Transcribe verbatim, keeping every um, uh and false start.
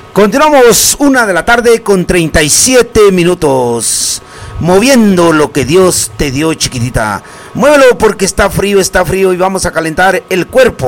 Continuamos, una de la tarde con treinta y siete minutos. Moviendo lo que Dios te dio, chiquitita. Muévelo porque está frío, está frío y vamos a calentar el cuerpo.